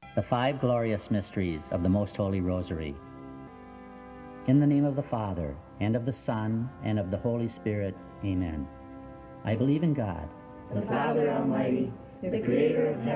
The five glorious mysteries of the Most Holy Rosary. In the name of the Father, and of the Son, and of the Holy Spirit, amen. I believe in God, the Father Almighty, the creator of heaven